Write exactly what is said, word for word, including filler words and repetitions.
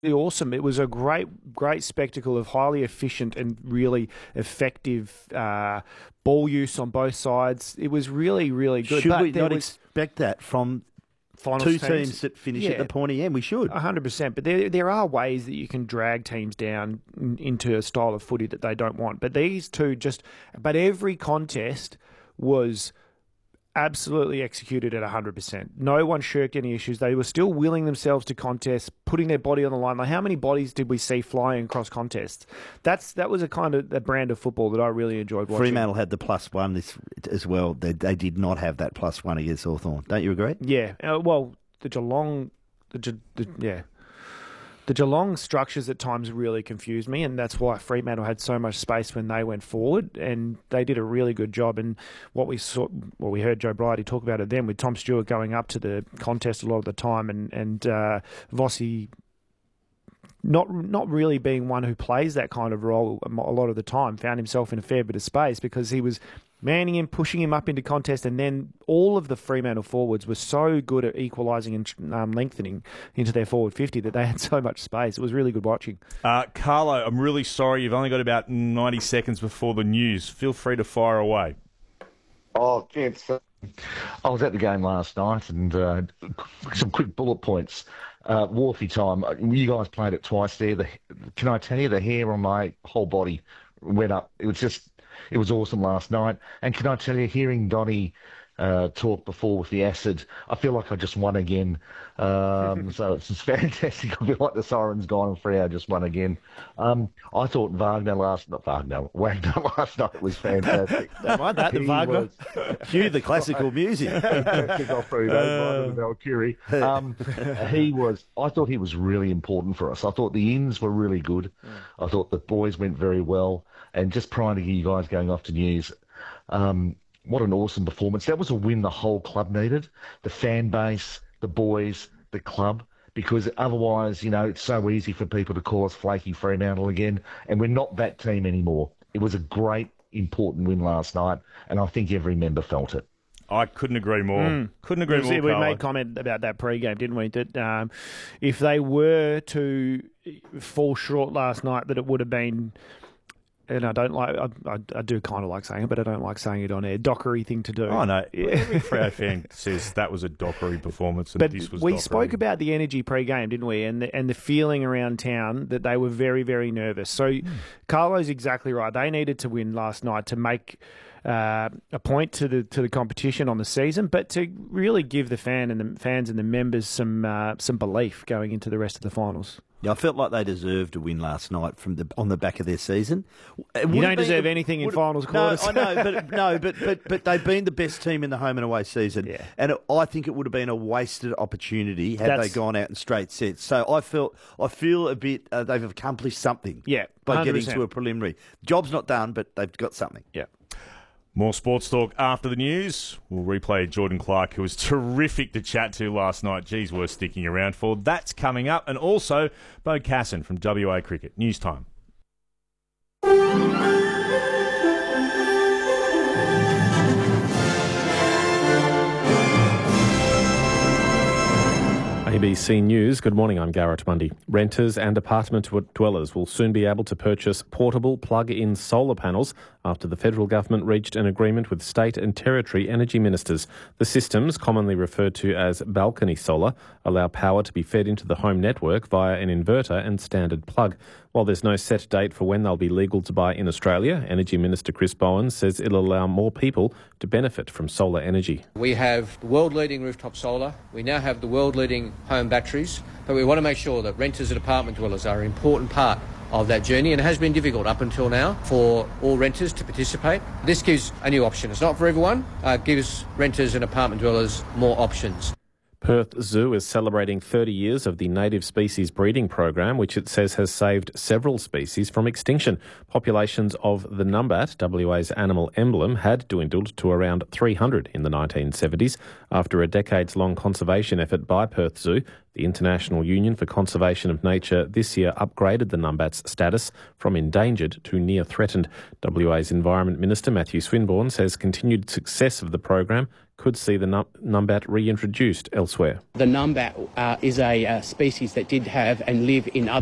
awesome. It was a great, great spectacle of highly efficient and really effective uh, ball use on both sides. It was really, really good. Should but we not was expect that from finals two teams, teams that finish yeah, at the pointy end? We should. one hundred percent. But there, there are ways that you can drag teams down in, into a style of footy that they don't want. But these two just... But every contest was absolutely executed at one hundred percent. No one shirked any issues. They were still willing themselves to contest, putting their body on the line. Like, how many bodies did we see flying across contests? That's That was a kind of a brand of football that I really enjoyed watching. Fremantle had the plus one this as well. They, they did not have that plus one against Hawthorn. Don't you agree? Yeah. Uh, well, the Geelong... The, the, yeah. The Geelong structures at times really confused me, and that's why Fremantle had so much space when they went forward, and they did a really good job. And what we saw, well, we heard Joe Bridie talk about it then, with Tom Stewart going up to the contest a lot of the time, and and uh, Vossi not not really being one who plays that kind of role a lot of the time, found himself in a fair bit of space because he was manning him, pushing him up into contest, and then all of the Fremantle forwards were so good at equalising and um, lengthening into their forward fifty that they had so much space. It was really good watching. Uh, Carlo, I'm really sorry. You've only got about ninety seconds before the news. Feel free to fire away. Oh, gents, uh, I was at the game last night, and uh, some quick bullet points. Uh, Wharfie time. You guys played it twice there. The, can I tell you, the hair on my whole body went up. It was just... It was awesome last night. And can I tell you, hearing Donnie uh, talk before with the acid, I feel like I just won again. Um, so it's just fantastic. I feel like the Sirens gone and Freo just won again. Um, I thought Wagner last not Wagner, Wagner last night was fantastic. Don't mind that, the He Wagner. was- Cue the classical music. Kick off through those uh, Curie. Um, he was. I thought he was really important for us. I thought the ins were really good. I thought the boys went very well. And just prior to you guys going off to news, um, what an awesome performance! That was a win the whole club needed. The fan base, the boys, the club. Because otherwise, you know, it's so easy for people to call us flaky Fremantle again, and we're not that team anymore. It was a great, important win last night, and I think every member felt it. I couldn't agree more. Mm. Couldn't agree more, We Carlo. made comment about that pre-game, didn't we? That um, if they were to fall short last night, that it would have been... And I don't like, I, I, I do kind of like saying it, but I don't like saying it on air. Dockery thing to do. Oh, no. Every Freo fan says that was a Dockery performance and but this was we Dockery. spoke about the energy pre-game, didn't we? And the, and the feeling around town that they were very, very nervous. So mm. Carlo's exactly right. They needed to win last night to make uh, a point to the to the competition on the season, but to really give the fan and the fans and the members some uh, some belief going into the rest of the finals. Yeah, I felt like they deserved a win last night from the on the back of their season. It you don't been, deserve anything in finals no, quarters. I know, but no, but but but they've been the best team in the home and away season, yeah. and it, I think it would have been a wasted opportunity had That's, they gone out in straight sets. So I felt I feel a bit uh, they've accomplished something. Yeah, by one hundred percent. getting to a preliminary. Job's not done, but they've got something. Yeah. More sports talk after the news. We'll replay Jordan Clark, who was terrific to chat to last night. Geez, worth sticking around for. That's coming up. And also, Bo Casson from W A Cricket. News time. A B C News, good morning, I'm Garrett Mundy. Renters and apartment dwellers will soon be able to purchase portable plug-in solar panels after the federal government reached an agreement with state and territory energy ministers. The systems, commonly referred to as balcony solar, allow power to be fed into the home network via an inverter and standard plug. While there's no set date for when they'll be legal to buy in Australia, Energy Minister Chris Bowen says it'll allow more people to benefit from solar energy. We have the world-leading rooftop solar. We now have the world-leading home batteries. But we want to make sure that renters and apartment dwellers are an important part of that journey, and it has been difficult up until now for all renters to participate. This gives a new option. It's not for everyone. Uh, it gives renters and apartment dwellers more options. Perth Zoo is celebrating thirty years of the native species breeding program, which it says has saved several species from extinction. Populations of the numbat, W A's animal emblem, had dwindled to around three hundred in the nineteen seventies. After a decades-long conservation effort by Perth Zoo, the International Union for Conservation of Nature this year upgraded the numbat's status from endangered to near threatened. W A's Environment Minister Matthew Swinburne says continued success of the program could see the num- numbat reintroduced elsewhere. The numbat uh, is a uh, species that did have and live in other